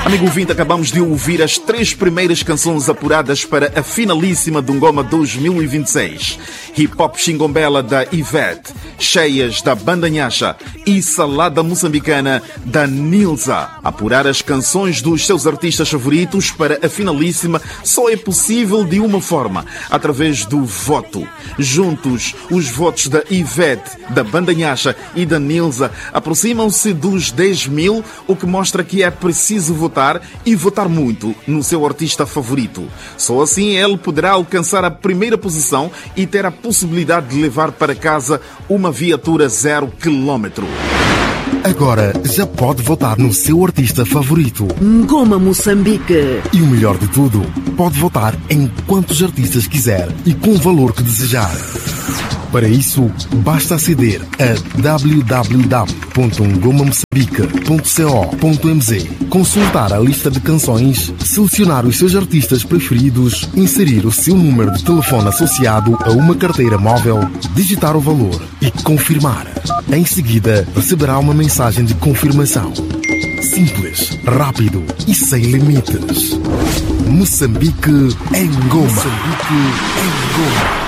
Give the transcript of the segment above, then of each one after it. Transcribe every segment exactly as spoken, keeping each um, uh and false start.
Amigo ouvinte, acabamos de ouvir as três primeiras canções apuradas para a finalíssima do Ngoma dois mil e vinte e seis. Hip Hop Xingombela da Ivete, Cheias da Banda Nhaxa e Salada Moçambicana da Nilza. Apurar as canções dos seus artistas favoritos para a finalíssima só é possível de uma forma, através do voto. Juntos, os votos da Ivete, da Banda Nhaxa e da Nilza aproximam-se dos dez mil, o que mostra que é preciso votar e votar muito no seu artista favorito. Só assim ele poderá alcançar a primeira posição e ter a possibilidade de levar para casa uma viatura zero quilômetro. Agora já pode votar no seu artista favorito. Ngoma Moçambique. E o melhor de tudo, pode votar em quantos artistas quiser e com o valor que desejar. Para isso, basta aceder a w w w ponto ngoma moçambique ponto co ponto m z, consultar a lista de canções, selecionar os seus artistas preferidos, inserir o seu número de telefone associado a uma carteira móvel, digitar o valor e confirmar. Em seguida, receberá uma mensagem de confirmação. Simples, rápido e sem limites. Moçambique em Ngoma. Moçambique em Ngoma.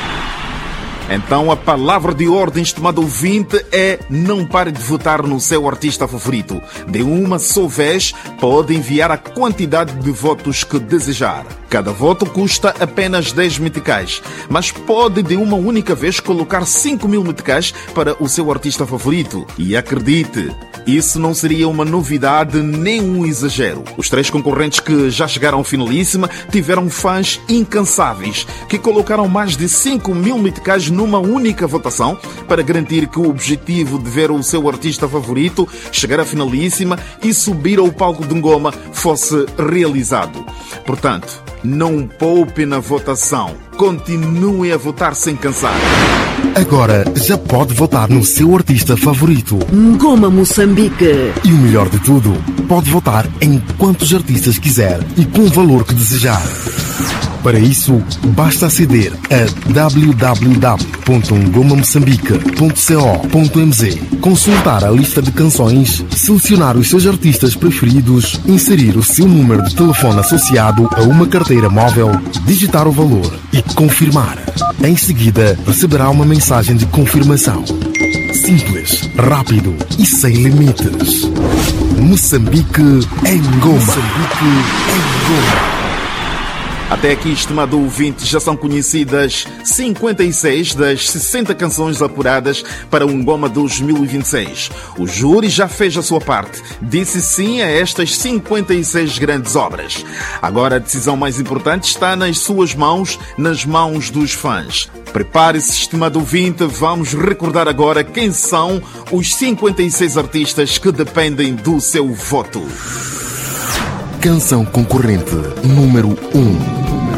Então a palavra de ordem, estimado ouvinte, é não pare de votar no seu artista favorito. De uma só vez, pode enviar a quantidade de votos que desejar. Cada voto custa apenas dez meticais, mas pode de uma única vez colocar cinco mil meticais para o seu artista favorito. E acredite, isso não seria uma novidade nem um exagero. Os três concorrentes que já chegaram à finalíssima tiveram fãs incansáveis que colocaram mais de cinco mil meticais numa única votação para garantir que o objetivo de ver o seu artista favorito chegar à finalíssima e subir ao palco de Ngoma fosse realizado. Portanto, não poupe na votação. Continue a votar sem cansar. Agora já pode votar no seu artista favorito. Ngoma Moçambique. E o melhor de tudo, pode votar em quantos artistas quiser e com o valor que desejar. Para isso, basta aceder a w w w ponto ngoma moçambique ponto co ponto m z, consultar a lista de canções, selecionar os seus artistas preferidos, inserir o seu número de telefone associado a uma carteira móvel, digitar o valor e confirmar. Em seguida, receberá uma mensagem de confirmação. Simples, rápido e sem limites. Moçambique em Ngoma. Moçambique em Ngoma. Até aqui, estimado ouvinte, já são conhecidas cinquenta e seis das sessenta canções apuradas para o Ngoma dois mil e vinte e seis. O júri já fez a sua parte, disse sim a estas cinquenta e seis grandes obras. Agora a decisão mais importante está nas suas mãos, nas mãos dos fãs. Prepare-se, estimado ouvinte, vamos recordar agora quem são os cinquenta e seis artistas que dependem do seu voto. Canção concorrente número um.